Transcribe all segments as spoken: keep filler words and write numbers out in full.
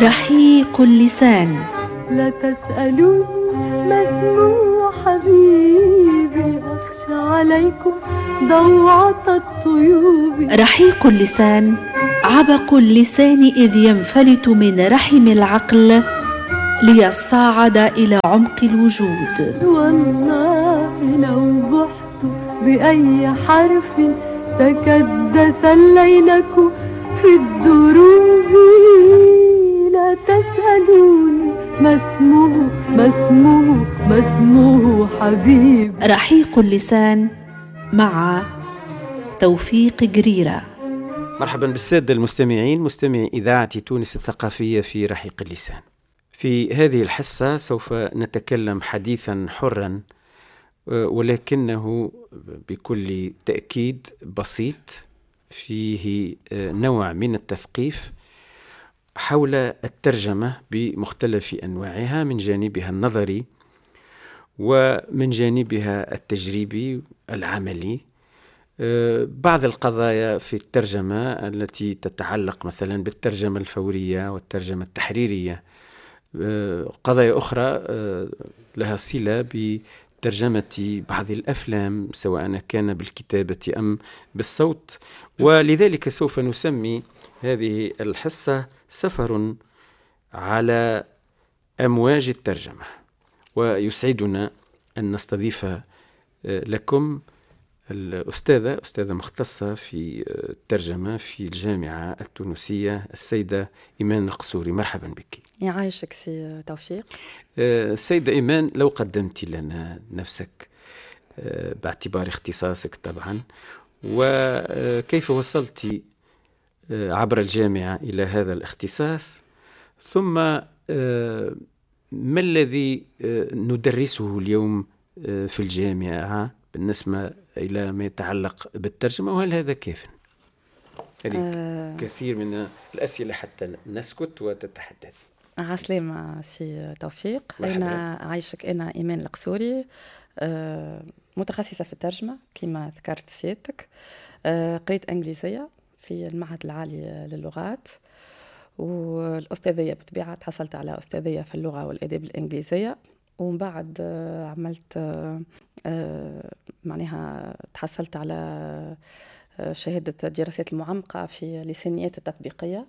رحيق اللسان. لا تسألوا ما اسمه حبيبي، أخشى عليكم ضوعة الطيوب. رحيق اللسان عبق اللسان إذ ينفلت من رحم العقل ليصعد إلى عمق الوجود. والله لو بحت بأي حرف تكدس اللينك في الدروب. لا تسألوني ما اسمه ما اسمه ما اسمه حبيب. رحيق اللسان مع توفيق قريرة. مرحبا بالسادة المستمعين، مستمعي إذاعة تونس الثقافية في رحيق اللسان. في هذه الحصة سوف نتكلم حديثا حرا ولكنه بكل تأكيد بسيط، فيه نوع من التثقيف حول الترجمة بمختلف أنواعها، من جانبها النظري ومن جانبها التجريبي العملي. بعض القضايا في الترجمة التي تتعلق مثلا بالترجمة الفورية والترجمة التحريرية، قضايا أخرى لها صلة بترجمة بعض الأفلام سواء كان بالكتابة أم بالصوت. ولذلك سوف نسمي هذه الحصة سفر على أمواج الترجمة، ويسعدنا أن نستضيف لكم الأستاذة أستاذة مختصة في الترجمة في الجامعة التونسية السيدة إيمان القصوري. مرحبا بك. يعيشك سي توفيق. سيدة إيمان، لو قدمت لنا نفسك باعتبار اختصاصك طبعا، وكيف وصلت عبر الجامعة إلى هذا الاختصاص، ثم ما الذي ندرسه اليوم في الجامعة بالنسبة إلى ما يتعلق بالترجمة، وهل هذا كاف؟ هذه أه كثير من الأسئلة حتى نسكت وتتحدث. عسلامة سي توفيق. أنا عايشك، أنا إيمان القصوري، أه متخصصة في الترجمة كما ذكرت سيادتك. أه قريت إنجليزية في المعهد العالي للغات، والأستاذية بطبيعة تحصلت على أستاذية في اللغة والأدب الإنجليزية، ومن بعد عملت معناها تحصلت على شهادة الدراسات المعمقة في اللسانيات التطبيقية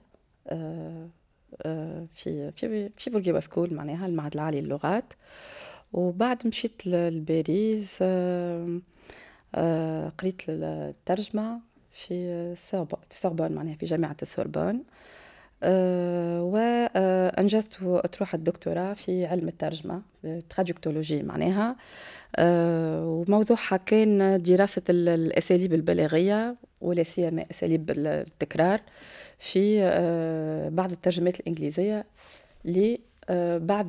في في في بورقيبة سكول، معناها المعهد العالي للغات. وبعد مشيت لباريس، قريت الترجمة في في سوربون، معناها في جامعة السوربون. أه وأنجزت أطروحة الدكتوراه في علم الترجمة، تراديكتولوجي معناها. أه وموضوعها كان دراسة الأساليب البلاغية ولا سيما أساليب التكرار في أه بعض الترجمات الإنجليزية لبعض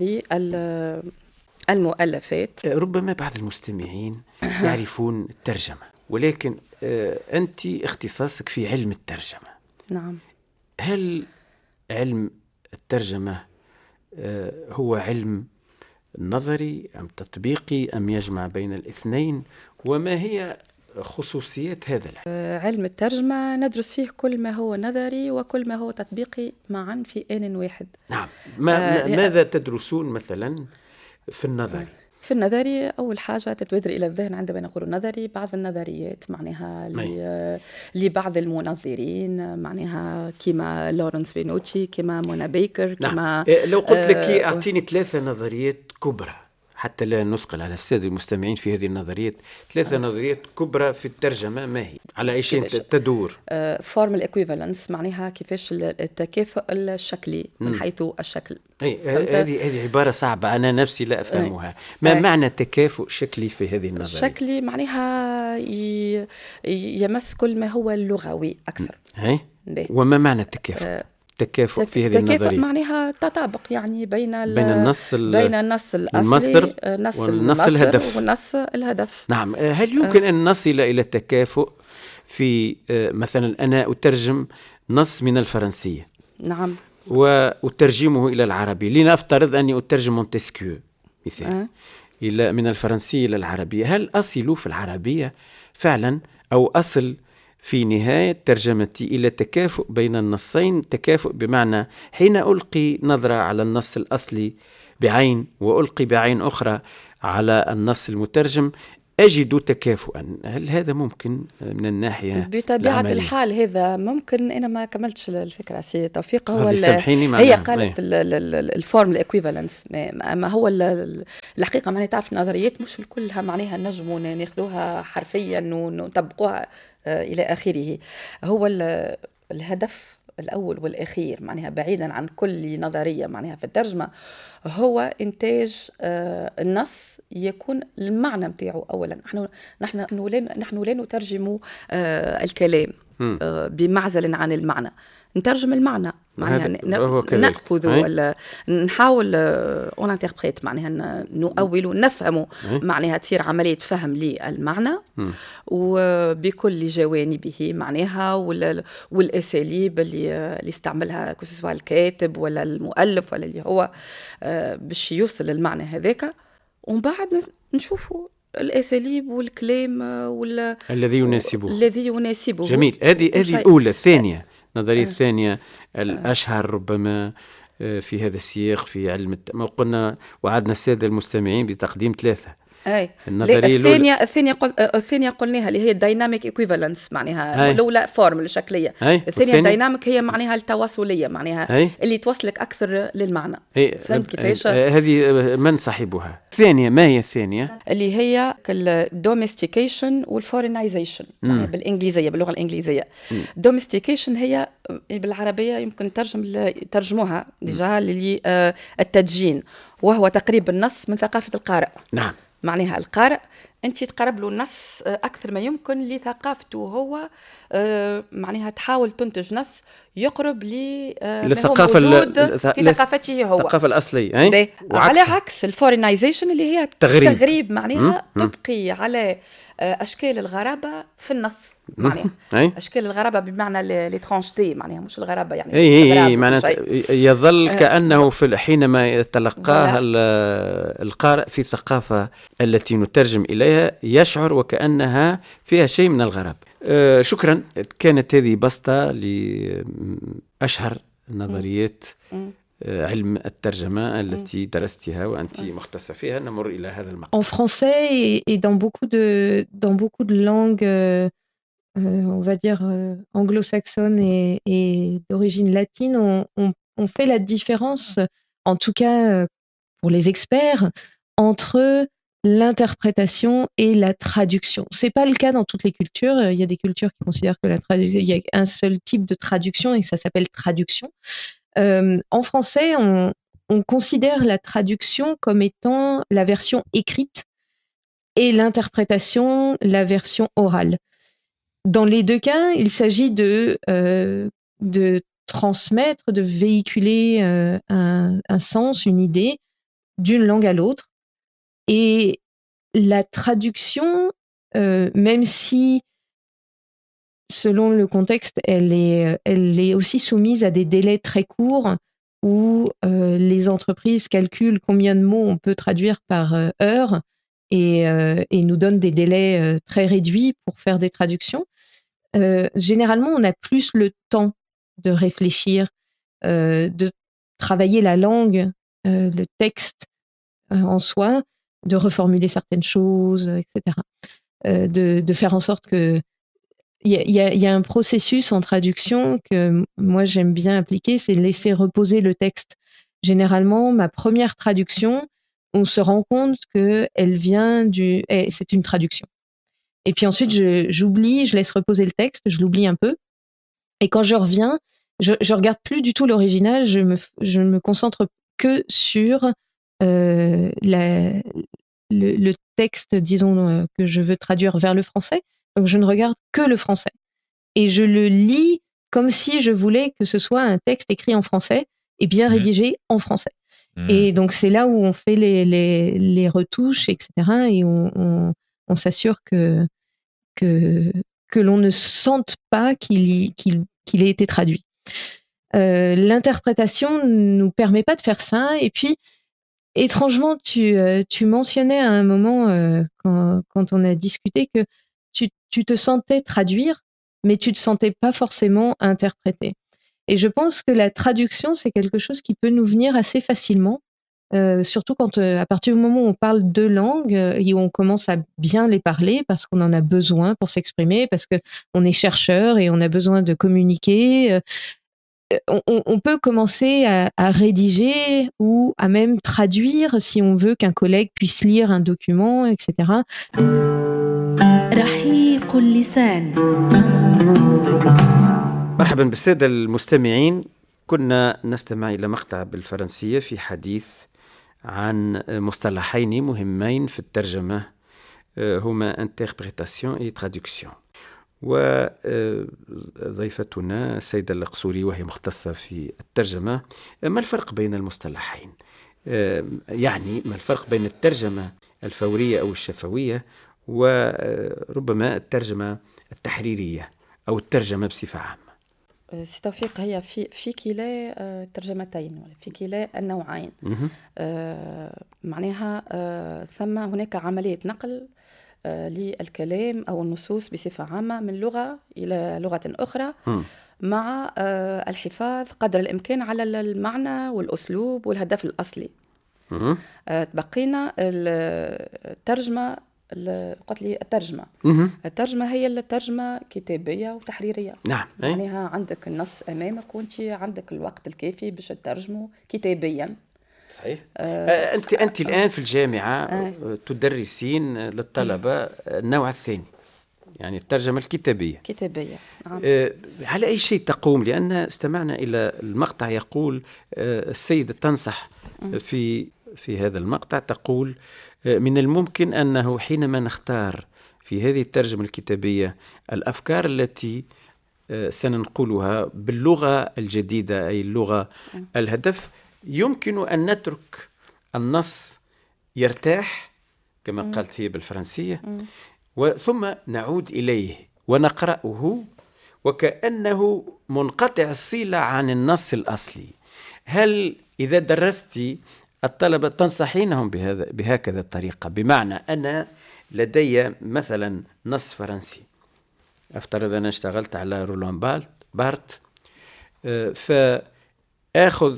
المؤلفات. ربما بعض المستمعين يعرفون الترجمة، ولكن أه أنت اختصاصك في علم الترجمة. نعم. هل علم الترجمة هو علم نظري أم تطبيقي أم يجمع بين الاثنين، وما هي خصوصيات هذا العلم؟ علم الترجمة ندرس فيه كل ما هو نظري وكل ما هو تطبيقي معا في آن واحد. نعم. ما آه ماذا تدرسون مثلا في النظري؟ في النظري أول حاجة تتبادر إلى الذهن عندما نقول نظري بعض النظريات معناها لبعض المنظرين، معناها كما لورنس فينوتشي، كما مونا بيكر، كما نعم. لو قلت لك آه أعطيني ثلاثة نظريات كبرى حتى لا نثقل على السادة المستمعين في هذه النظريات، ثلاثة آه. نظريات كبرى في الترجمة، ما هي؟ على أي شيء تدور؟ فورمال ايكويفالنس، معناها كيفاش التكافؤ الشكلي من م. حيث الشكل. أي هذه هذه عبارة صعبة أنا نفسي لا أفهمها. أي. ما أي. معنى تكافؤ شكلي في هذه النظرية؟ الشكلي معناها ي... يمس كل ما هو اللغوي أكثر. أي. وما معنى التكافؤ؟ أه تكافؤ في هذه النظرية؟ تكافؤ معناها تطابق يعني بين بين النص بين النص الأصلي والنص, والنص الهدف والنص الهدف. نعم. هل يمكن أن نصل إلى التكافؤ في مثلا أنا أترجم نص من الفرنسية؟ نعم. وأترجمه إلى العربي، لنفترض أني أترجم مونتسكيو مثال أه. إلى من الفرنسية إلى العربية، هل أصل في العربية فعلا أو أصل في نهاية ترجمتي إلى تكافؤ بين النصين. تكافؤ بمعنى حين ألقي نظرة على النص الأصلي بعين وألقي بعين أخرى على النص المترجم أجد تكافؤا. هل هذا ممكن من الناحية بطبيعة العملية؟ الحال هذا ممكن. أنا ما كملتش الفكرة سي توفيق. هو هي قالت الفورم الايكويفالنس، ما هو الحقيقة معناها تعرف النظريات مش كلها معناها نجموا ناخذوها حرفيا ونطبقوها إلى آخره. هو الهدف الأول والأخير معناها بعيدا عن كل نظرية معناها في الترجمة هو إنتاج النص يكون المعنى متاعه أولا. نحن نحن نحن لا نترجم الكلام بمعزل عن المعنى، نترجم المعنى معناها نأخذ ولا نحاول اون انتربريت معناها نؤول ونفهم معناها تصير عملية فهم للمعنى وبكل جوانبه معناها والأساليب اللي اللي استعملها كسوا الكاتب ولا المؤلف ولا اللي هو باش يوصل للمعنى هذاك. ومن بعد نشوفوا الأساليب والكلام ولا الذي يناسبه الذي يناسبه. جميل. هذه هذه الأولى. الثانية النظرية الثانية الأشهر ربما في هذا السياق في علم الت... ما قلنا وعدنا السادة المستمعين بتقديم ثلاثة. أي النظرية الثانية الثانية قل... الثانية قلناها اللي هي الدايناميك ايكويفالنس معناها الأولى فورم الشكلية. الثانية الدايناميك هي معناها التواصلية معناها أي. اللي توصلك أكثر للمعنى. فهمت كيفاش؟ هذه من صاحبها؟ الثانية ما هي الثانية؟ اللي هي الدوميستيكيشن والفورينايزيشن بالإنجليزية باللغة الإنجليزية. دوميستيكيشن هي بالعربية يمكن ترجم ترجموها ديجا اللي التدجين، وهو تقريب النص من ثقافة القارئ. نعم. معناها القارئ أنت تقرب له النص أكثر ما يمكن لثقافته هو، معناها تحاول تنتج نص يقرب للثقافة في ثقافته هو الثقافة الأصلية. على عكس الفورينايزيشن اللي هي تغريب, تغريب معناها م- تبقي على أشكال الغرابة في النص معناها أشكال الغرابة بمعنى لترانشتي معناها مش الغرابة يعني أي أي معناته يظل كأنه في حينما يتلقاه القارئ في الثقافة التي نترجم إليها يشعر وكأنها فيها شيء من الغرابة. أه شكرا. كانت هذه بسطة لأشهر نظريات علم الترجمة التي درستها وأنت مختصة فيها. نمر إلى هذا المقام. En français et, et dans beaucoup de dans beaucoup de langues euh, on va dire euh, anglo-saxonnes et, et d'origine latine, on, on, on fait la différence, en tout cas pour les experts, entre l'interprétation et la traduction. C'est pas le cas dans toutes les cultures. Il y a des cultures qui considèrent que la traduction, il y a un seul type de traduction et ça s'appelle traduction. Euh, en français, on, on considère la traduction comme étant la version écrite et l'interprétation, la version orale. Dans les deux cas, il s'agit de, euh, de transmettre, de véhiculer euh, un, un sens, une idée d'une langue à l'autre. Et la traduction, euh, même si selon le contexte, elle est, elle est aussi soumise à des délais très courts où euh, les entreprises calculent combien de mots on peut traduire par euh, heure et, euh, et nous donnent des délais euh, très réduits pour faire des traductions. Euh, généralement, on a plus le temps de réfléchir, euh, de travailler la langue, euh, le texte euh, en soi, de reformuler certaines choses, et cetera. Euh, de, de faire en sorte que il y, y, y a un processus en traduction que moi j'aime bien appliquer, c'est laisser reposer le texte. Généralement, ma première traduction, on se rend compte que elle vient du, eh, c'est une traduction. Et puis ensuite, je, j'oublie, je laisse reposer le texte, je l'oublie un peu. Et quand je reviens, je, je regarde plus du tout l'original, je me, je me concentre que sur euh, la, le, le texte, disons, euh, que je veux traduire vers le français. Donc, je ne regarde que le français. Et je le lis comme si je voulais que ce soit un texte écrit en français et bien rédigé mmh. en français. Mmh. Et donc, c'est là où on fait les, les, les retouches, et cetera. Et on, on, on s'assure que, que, que l'on ne sente pas qu'il, qu'il, qu'il ait été traduit. Euh, l'interprétation ne nous permet pas de faire ça. Et puis, étrangement, tu, tu mentionnais à un moment, euh, quand, quand on a discuté, que tu, tu te sentais traduire, mais tu ne te sentais pas forcément interprété. Et je pense que la traduction, c'est quelque chose qui peut nous venir assez facilement, euh, surtout quand, euh, à partir du moment où on parle deux langues euh, et où on commence à bien les parler, parce qu'on en a besoin pour s'exprimer, parce qu'on est chercheur et on a besoin de communiquer. Euh, On, on peut commencer à, à rédiger ou à même traduire si on veut qu'un collègue puisse lire un document, et cetera. رحيق اللسان. مرحبا بالسادة المستمعين. كنا نستمع إلى مقطع بالفرنسية في حديث عن مصطلحين مهمين في الترجمة، هما interprétation et traduction. وضيفتنا السيدة القصوري وهي مختصة في الترجمة. ما الفرق بين المصطلحين؟ يعني ما الفرق بين الترجمة الفورية أو الشفوية وربما الترجمة التحريرية أو الترجمة بصفة عامة؟ سي توفيق، هي في في كلا ترجمتين ولا في كلا النوعين. آه معناها آه ثم هناك عملية نقل للكلام أو النصوص بصفة عامة من لغة إلى لغة أخرى م. مع الحفاظ قدر الإمكان على المعنى والأسلوب والهدف الأصلي. م. بقينا الترجمة، قلت لي الترجمة م. الترجمة هي الترجمة كتابية وتحريرية. نعم. معناها عندك النص أمامك وانت عندك الوقت الكافي باش تترجمه كتابيا. صحيح. آه أنت أنت الآن في الجامعة آه. تدرسين للطلبة النوع الثاني، يعني الترجمة الكتابية. كتابية. نعم. آه على أي شيء تقوم؟ لأن استمعنا إلى المقطع يقول آه السيدة تنصح في في هذا المقطع، تقول آه من الممكن أنه حينما نختار في هذه الترجمة الكتابية الأفكار التي آه سننقلها باللغة الجديدة، أي اللغة الهدف، يمكن أن نترك النص يرتاح كما م. قالت هي بالفرنسية، وثم نعود إليه ونقرأه وكأنه منقطع الصلة عن النص الأصلي. هل إذا درستي الطلبة تنصحينهم بهذا بهكذا الطريقة؟ بمعنى أنا لدي مثلا نص فرنسي، أفترض أنا اشتغلت على رولان بارت، فأخذ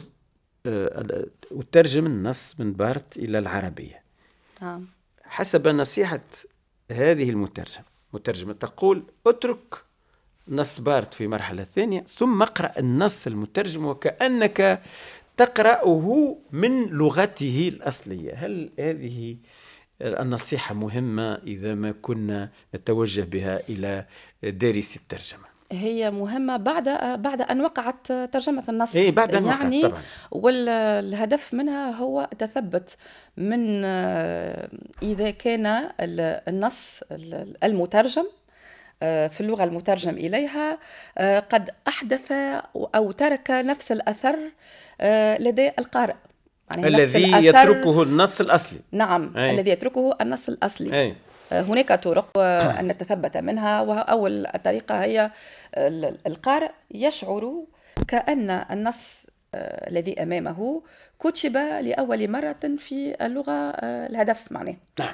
وترجم النص من بارت إلى العربية آه. حسب نصيحة هذه المترجم مترجمة تقول اترك نص بارت في مرحلة ثانية ثم اقرأ النص المترجم وكأنك تقرأه من لغته الأصلية. هل هذه النصيحة مهمة إذا ما كنا نتوجه بها إلى دارس الترجمة؟ هي مهمة بعد بعد أن وقعت ترجمة النص. إيه بعد أن يعني وقعت طبعا. والهدف منها هو تثبت من إذا كان النص المترجم في اللغة المترجم إليها قد أحدث أو ترك نفس الأثر لدى القارئ، يعني الذي يتركه النص الأصلي. نعم. أي. الذي يتركه النص الأصلي. أي. هناك طرق أن نتثبت منها، وأول الطريقة هي القارئ يشعر كأن النص الذي أمامه كتب لأول مرة في اللغة الهدف معناه. نعم.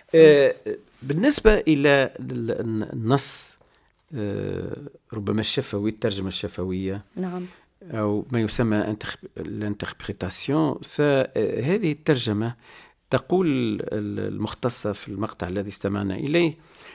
بالنسبة إلى النص ربما الشفوي، الترجمة الشفوية، نعم، أو ما يسمى الانتربريتاسيون، فهذه الترجمة تقول المختصة في المقطع الذي استمعنا إليه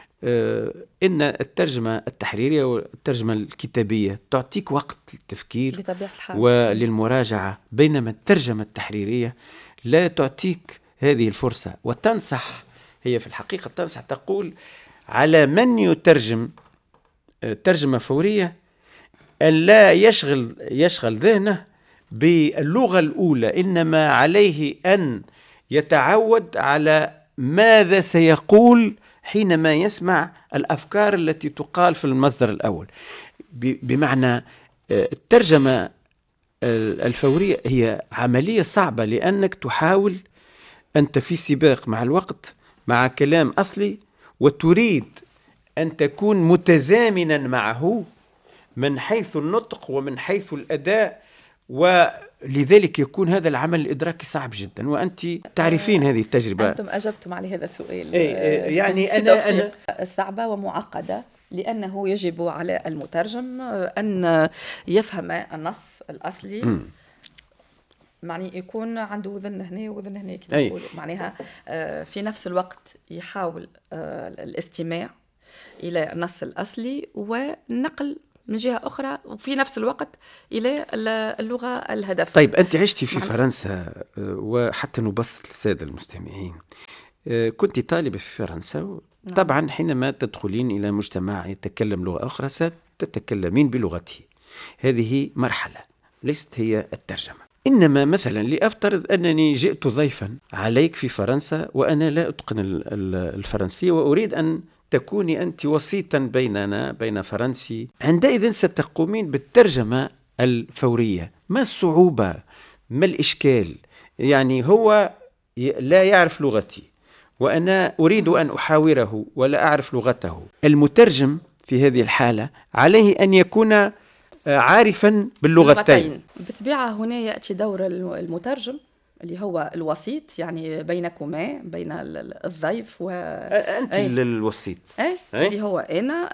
إن الترجمة التحريرية والترجمة الكتابية تعطيك وقت للتفكير بطبيعة الحال وللمراجعة، بينما الترجمة التحريرية لا تعطيك هذه الفرصة. وتنصح، هي في الحقيقة تنصح، تقول على من يترجم ترجمة فورية أن لا يشغل يشغل ذهنه باللغة الأولى، إنما عليه أن يتعود على ماذا سيقول حينما يسمع الأفكار التي تقال في المصدر الأول. بمعنى الترجمة الفورية هي عملية صعبة، لأنك تحاول أنت في سباق مع الوقت مع كلام أصلي، وتريد أن تكون متزامنا معه من حيث النطق ومن حيث الأداء، ولذلك يكون هذا العمل الإدراكي صعب جدا، وأنت تعرفين هذه التجربة. أنتم أجبتم على هذا السؤال. إيه يعني أنا أنا صعبة ومعقدة لأنه يجب على المترجم أن يفهم النص الأصلي. م. معني يكون عنده وذن هنا وذن هنا كما يقولوا، معناها في نفس الوقت يحاول الاستماع إلى النص الأصلي ونقل من جهة أخرى وفي نفس الوقت إلى اللغة الهدف. طيب أنت عشتي في فرنسا، وحتى نبسط للسادة المستمعين، كنت طالبة في فرنسا، طبعا حينما تدخلين إلى مجتمع يتكلم لغة أخرى ستتكلمين بلغته، هذه مرحلة ليست هي الترجمة. إنما مثلا لأفترض أنني جئت ضيفا عليك في فرنسا وأنا لا أتقن الفرنسية وأريد أن تكوني أنت وسيطا بيننا بين فرنسي، عندئذ ستقومين بالترجمة الفورية. ما الصعوبة؟ ما الإشكال؟ يعني هو لا يعرف لغتي وأنا أريد أن أحاوره ولا أعرف لغته. المترجم في هذه الحالة عليه أن يكون عارفا باللغتين. بالطبيعة هنا يأتي دور المترجم اللي هو الوسيط، يعني بينكما بين الضيف و أنت أي. الوسيط أي. أي. اللي هو أنا،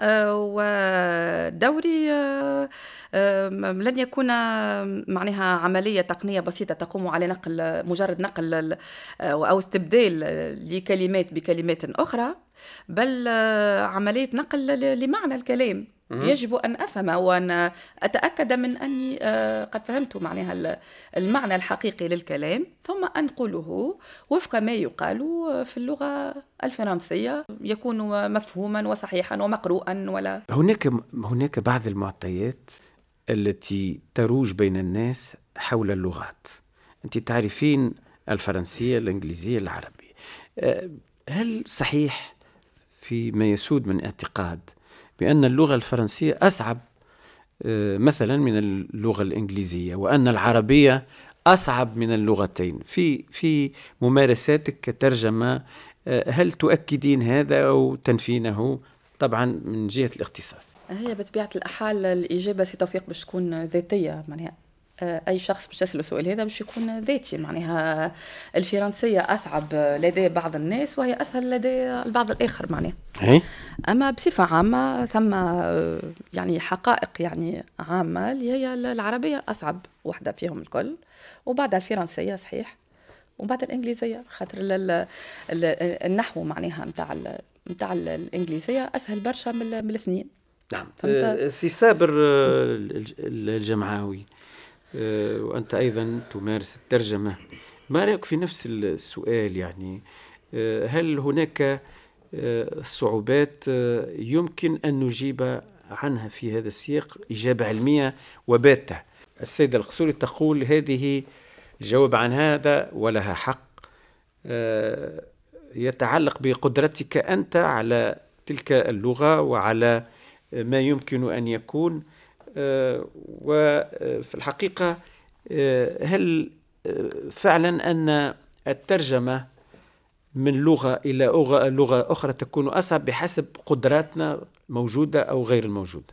ودوري لن يكون معناها عملية تقنية بسيطة تقوم على نقل مجرد نقل أو استبدال لكلمات بكلمات أخرى، بل عملية نقل لمعنى الكلام. يجب أن أفهم وأن أتأكد من أني قد فهمت معناها المعنى الحقيقي للكلام، ثم أنقله وفق ما يقال في اللغة الفرنسية يكون مفهوما وصحيحا ومقروءا. ولا هناك هناك بعض المعطيات التي تروج بين الناس حول اللغات. أنت تعرفين الفرنسية، الإنجليزية، العربية. هل صحيح فيما يسود من اعتقاد بأن اللغة الفرنسية أصعب مثلا من اللغة الإنجليزية، وأن العربية أصعب من اللغتين في في ممارساتك كترجمة؟ هل تؤكدين هذا أو تنفينه؟ طبعا من جهة الاختصاص. هي بطبيعة الحال الإجابة سي توفيق باش تكون ذاتية، معناها أي شخص باش يسأل السؤال هذا باش يكون ذاتي. معناها الفرنسية أصعب لدى بعض الناس وهي أسهل لدى البعض الآخر معناها. أما بصفة عامة ثم يعني حقائق يعني عامة اللي هي العربية أصعب وحدة فيهم الكل، وبعد الفرنسية صحيح، وبعد الإنجليزية خاطر النحو معناها متاع متاع الإنجليزية أسهل برشا من الاثنين. نعم. سي صابر الجمعاوي، وأنت أيضا تمارس الترجمة، ما رأيك في نفس السؤال؟ يعني هل هناك صعوبات يمكن أن نجيب عنها في هذا السياق إجابة علمية وباتة؟ السيدة القصوري تقول هذه الجواب عن هذا ولها حق، يتعلق بقدرتك أنت على تلك اللغة وعلى ما يمكن أن يكون. وفي الحقيقة هل فعلا أن الترجمة من لغة إلى لغة أخرى تكون أصعب بحسب قدراتنا موجودة أو غير الموجودة؟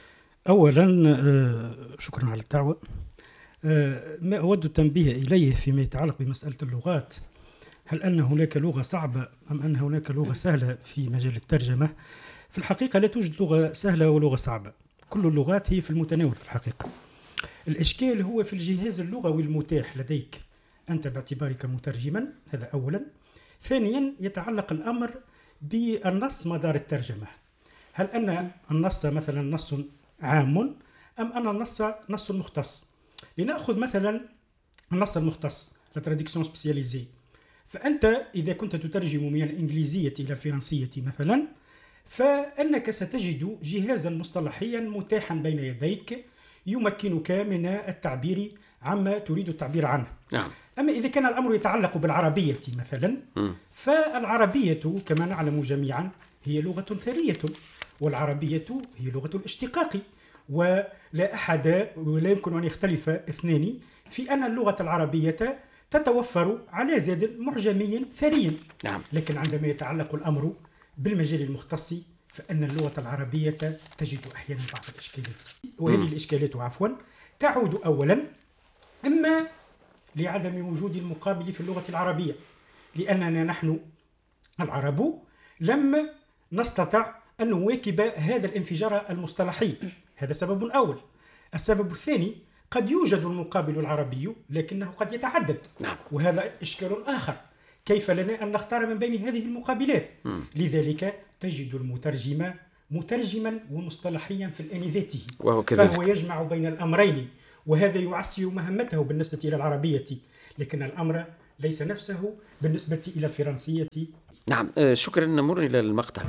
أولا شكرا على الدعوة. ما أود التنبيه إليه فيما يتعلق بمسألة اللغات، هل أن هناك لغة صعبة أم أن هناك لغة سهلة في مجال الترجمة؟ في الحقيقة لا توجد لغة سهلة ولغة صعبة، كل اللغات هي في المتناول في الحقيقة. الإشكال هو في الجهاز اللغوي المتاح لديك أنت باعتبارك مترجما، هذا أولا. ثانيا يتعلق الأمر بالنص مدار الترجمة، هل أن النص مثلا نص عام أم أن النص نص مختص؟ لنأخذ مثلا النص المختص la traduction spécialisée، فأنت إذا كنت تترجم من الإنجليزية إلى الفرنسية مثلا، فإنك ستجد جهازا مصطلحيا متاحا بين يديك يمكنك من التعبير عما تريد التعبير عنه. نعم. أما إذا كان الأمر يتعلق بالعربية مثلا، م. فالعربية كما نعلم جميعا هي لغة ثرية، والعربية هي لغة الاشتقاق، ولا أحد ولا يمكن أن يختلف اثنان في أن اللغة العربية تتوفر على زاد معجمي ثري. نعم. لكن عندما يتعلق الأمر بالمجال المختص فإن اللغة العربية تجد أحيانا بعض الإشكالات، وهذه م. الإشكالات عفوا تعود أولا إما لعدم وجود المقابل في اللغة العربية، لأننا نحن العرب لم نستطع أن نواكب هذا الانفجار المصطلحي. هذا سبب أول. السبب الثاني، قد يوجد المقابل العربي لكنه قد يتعدد، وهذا إشكال آخر. كيف لنا أن نختار من بين هذه المقابلات؟ لذلك تجد المترجم مترجما ومصطلحيا في الآن ذاته، وهو كذلك. فهو يجمع بين الأمرين، وهذا يعسر مهمته بالنسبة إلى العربية، لكن الأمر ليس نفسه بالنسبة إلى الفرنسية. نعم، شكرا. نمر إلى المقطع.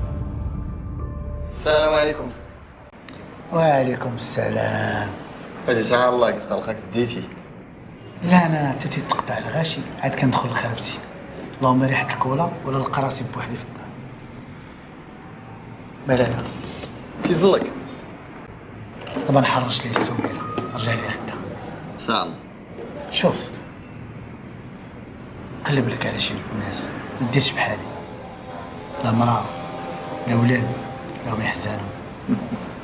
السلام عليكم. وعليكم السلام. فاش شحال الله قصر الخاك ديتي؟ لا انا تتي تقطع الغاشي عاد كندخل لخربتي، اللهم ريحه الكولا ولا القراصي بوحدي في الدار. مالا تيزلك طبعا حرش لي السويله، رجع لي غدا ان شاء الله. شوف قلب لك على شي الناس، ما ديرش بحالي، لا مراه لا ولاد راهم يحزنوا.